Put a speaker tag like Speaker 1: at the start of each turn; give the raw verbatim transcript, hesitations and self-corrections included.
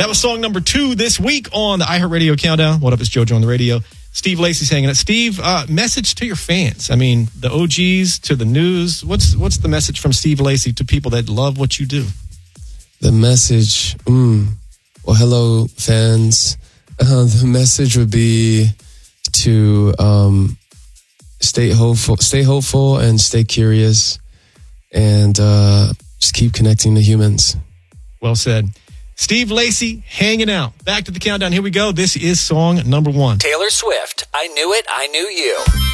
Speaker 1: That was song number two this week on the iHeartRadio Countdown. What up, it's JoJo on the radio. Steve Lacy's hanging out. Steve, uh, message to your fans. I mean, the O Gs to the news. What's what's the message from Steve Lacy to people that love what you do?
Speaker 2: The message, mm, well, hello, fans. Uh, the message would be to um, stay hopeful, stay hopeful, and stay curious, and uh, just keep connecting to humans.
Speaker 1: Well said. Steve Lacy hanging out. Back to the countdown. Here we go. This is song number one.
Speaker 3: Taylor Swift, I Knew It, I Knew You.